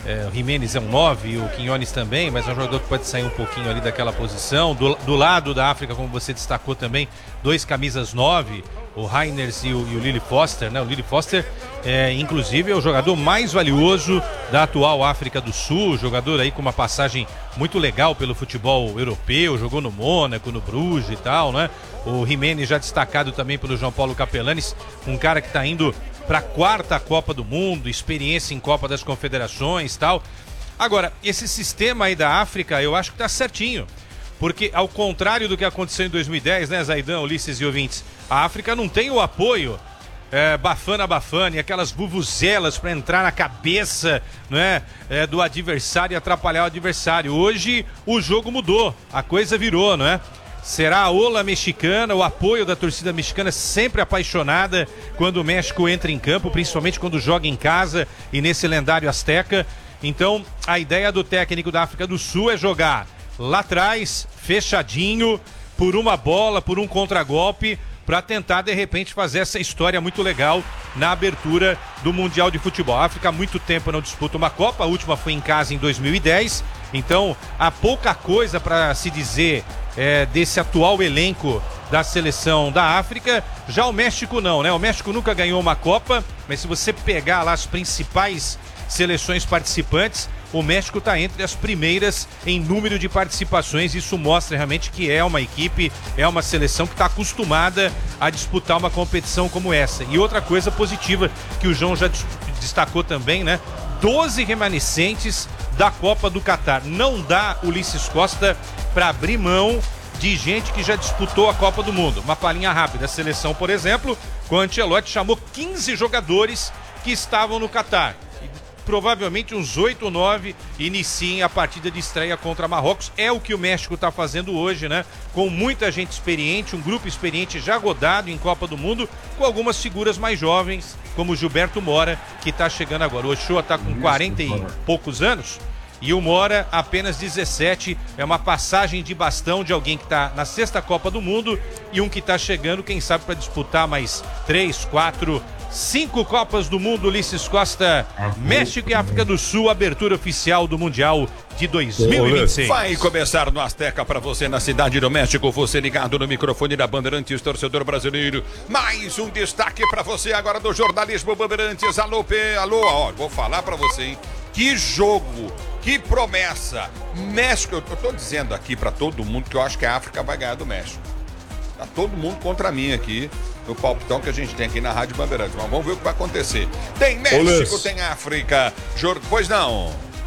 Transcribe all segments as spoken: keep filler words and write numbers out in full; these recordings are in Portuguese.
É, o Jimenez é um nove e o Quinones também, mas é um jogador que pode sair um pouquinho ali daquela posição. Do, do lado da África, como você destacou também, dois camisas nove, o Reiners e o, e o Lily Foster, né? O Lily Foster, é, inclusive, é o jogador mais valioso da atual África do Sul, jogador aí com uma passagem muito legal pelo futebol europeu, jogou no Mônaco, no Bruges e tal, né? O Jimenez já destacado também pelo João Paulo Capelanes, um cara que está indo para a quarta Copa do Mundo, experiência em Copa das Confederações e tal. Agora, esse sistema aí da África, eu acho que tá certinho, porque ao contrário do que aconteceu em dois mil e dez, né, Zaidan, Ulisses e ouvintes, a África não tem o apoio é, Bafana Bafana e aquelas vuvuzelas para entrar na cabeça, né, é, do adversário e atrapalhar o adversário. Hoje o jogo mudou, a coisa virou, não é? Será a ola mexicana, o apoio da torcida mexicana sempre apaixonada quando o México entra em campo, principalmente quando joga em casa e nesse lendário Azteca. Então, a ideia do técnico da África do Sul é jogar lá atrás, fechadinho, por uma bola, por um contragolpe, para tentar, de repente, fazer essa história muito legal na abertura do Mundial de Futebol. A África há muito tempo não disputa uma Copa, a última foi em casa em dois mil e dez, então há pouca coisa para se dizer é, desse atual elenco da seleção da África. Já o México não, né? O México nunca ganhou uma Copa, mas se você pegar lá as principais seleções participantes, o México está entre as primeiras em número de participações. Isso mostra realmente que é uma equipe, é uma seleção que está acostumada a disputar uma competição como essa. E outra coisa positiva que o João já destacou também, né? doze remanescentes da Copa do Catar. Não dá, Ulisses Costa, para abrir mão de gente que já disputou a Copa do Mundo. Uma palhinha rápida. A seleção, por exemplo, com o Ancelotti chamou quinze jogadores que estavam no Catar. Provavelmente uns oito ou nove iniciem a partida de estreia contra Marrocos. É o que o México está fazendo hoje, né? Com muita gente experiente, um grupo experiente já rodado em Copa do Mundo, com algumas figuras mais jovens, como o Gilberto Mora, que está chegando agora. O Ochoa está com quarenta e poucos anos e o Mora apenas dezessete. É uma passagem de bastão de alguém que está na sexta Copa do Mundo e um que está chegando, quem sabe, para disputar mais três, quatro, cinco Copas do Mundo. Ulisses Costa, México e África do Sul, abertura oficial do Mundial de dois mil e vinte e seis. Vai começar no Azteca para você na cidade do México, você ligado no microfone da Bandeirantes, torcedor brasileiro. Mais um destaque para você agora do jornalismo Bandeirantes. Alô, P, alô, ó, vou falar para você, hein? Que jogo, que promessa. México, eu tô dizendo aqui para todo mundo que eu acho que a África vai ganhar do México. Tá todo mundo contra mim aqui no palpitão que a gente tem aqui na Rádio Bandeirantes. Mas vamos ver o que vai acontecer. Tem México, tem África. Jor... Pois não.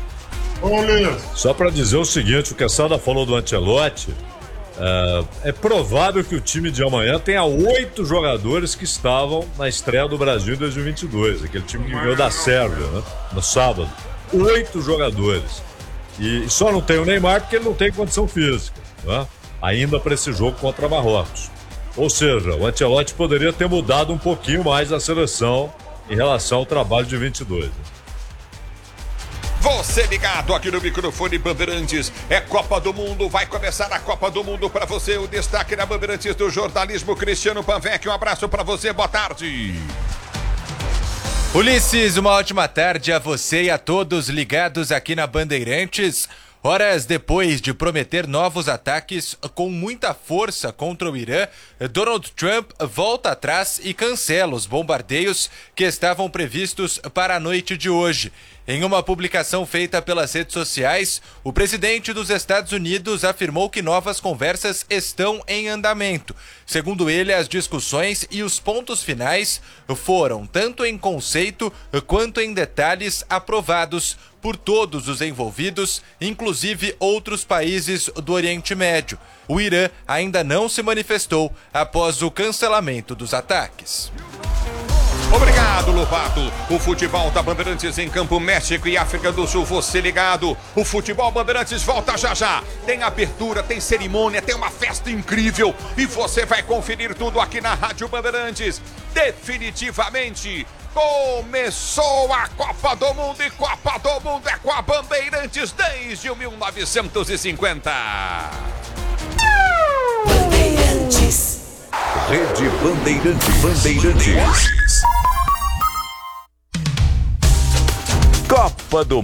Olha. Só para dizer o seguinte, o que a Sada falou do Ancelotti, é, é provável que o time de amanhã tenha oito jogadores que estavam na estreia do Brasil em dois mil e vinte e dois, aquele time que ganhou da Sérvia, né, no sábado. Oito jogadores. E só não tem o Neymar porque ele não tem condição física, né, ainda para esse jogo contra Marrocos. Ou seja, o Ancelotti poderia ter mudado um pouquinho mais a seleção em relação ao trabalho de vinte e dois. Você ligado aqui no microfone Bandeirantes, é Copa do Mundo, vai começar a Copa do Mundo para você, o destaque na Bandeirantes do jornalismo, Cristiano Panvec, um abraço para você, boa tarde. Ulisses, uma ótima tarde a você e a todos ligados aqui na Bandeirantes. Horas depois de prometer novos ataques com muita força contra o Irã, Donald Trump volta atrás e cancela os bombardeios que estavam previstos para a noite de hoje. Em uma publicação feita pelas redes sociais, o presidente dos Estados Unidos afirmou que novas conversas estão em andamento. Segundo ele, as discussões e os pontos finais foram, tanto em conceito quanto em detalhes, aprovados por todos os envolvidos, inclusive outros países do Oriente Médio. O Irã ainda não se manifestou após o cancelamento dos ataques. Obrigado, Lobato. O futebol da Bandeirantes em campo, México e África do Sul. Você ligado. O futebol Bandeirantes volta já já. Tem abertura, tem cerimônia, tem uma festa incrível. E você vai conferir tudo aqui na Rádio Bandeirantes. Definitivamente começou a Copa do Mundo. E Copa do Mundo é com a Bandeirantes desde mil novecentos e cinquenta. Bandeirantes. Rede Bandeirantes. Bandeirantes. Copa do